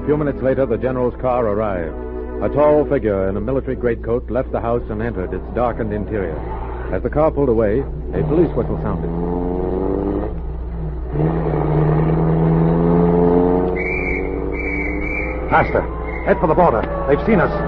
A few minutes later, the general's car arrived. A tall figure in a military greatcoat left the house and entered its darkened interior. As the car pulled away, a police whistle sounded. Faster. Head for the border. They've seen us.